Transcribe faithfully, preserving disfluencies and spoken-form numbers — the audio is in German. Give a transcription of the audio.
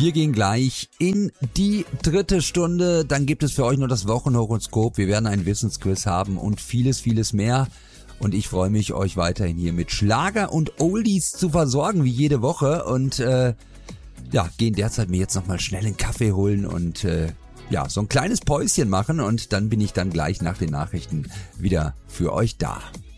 Wir gehen gleich in die dritte Stunde. Dann gibt es für euch noch das Wochenhoroskop. Wir werden einen Wissensquiz haben und vieles, vieles mehr. Und ich freue mich, euch weiterhin hier mit Schlager und Oldies zu versorgen, wie jede Woche. Und äh, ja, gehen derzeit mir jetzt nochmal schnell einen Kaffee holen und äh, ja, so ein kleines Päuschen machen. Und dann bin ich dann gleich nach den Nachrichten wieder für euch da.